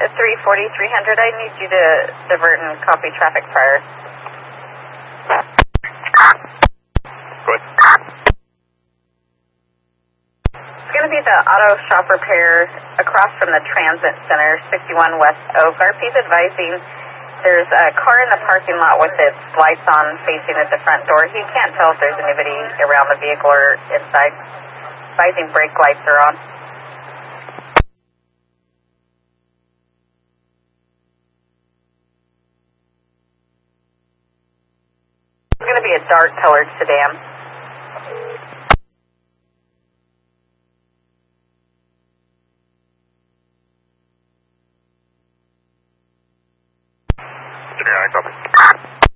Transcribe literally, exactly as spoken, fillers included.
three forty, three hundred, I need you to divert and copy traffic prior. Good. It's going to be the auto shop repair across from the Transit Center, sixty-one West Oak. R P's advising there's a car in the parking lot with its lights on facing at the front door. He can't tell if there's anybody around the vehicle or inside. Advising brake lights are on. It's going to be a dark colored sedan.